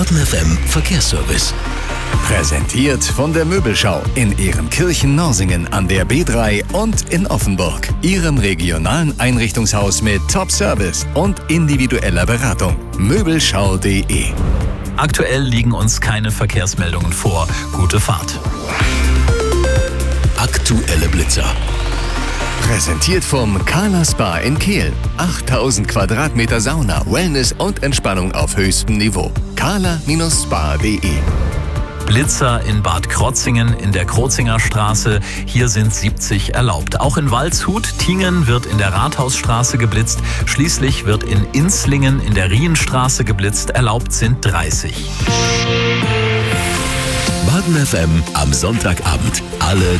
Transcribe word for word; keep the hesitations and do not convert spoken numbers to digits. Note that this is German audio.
Baden F M Verkehrsservice. Präsentiert von der Möbelschau in Ehrenkirchen-Norsingen an der B drei und in Offenburg. Ihrem regionalen Einrichtungshaus mit Top-Service und individueller Beratung. Möbelschau punkt de. Aktuell liegen uns keine Verkehrsmeldungen vor. Gute Fahrt. Aktuelle Blitzer. Präsentiert vom Carla Spa in Kehl. achttausend Quadratmeter Sauna, Wellness und Entspannung auf höchstem Niveau. carla Spa punkt de. Blitzer in Bad Krotzingen in der Krozinger Straße. Hier sind siebzig erlaubt. Auch in Waldshut, Tingen wird in der Rathausstraße geblitzt. Schließlich wird in Inslingen in der Rienstraße geblitzt. Erlaubt sind dreißig. Baden F M am Sonntagabend. Alle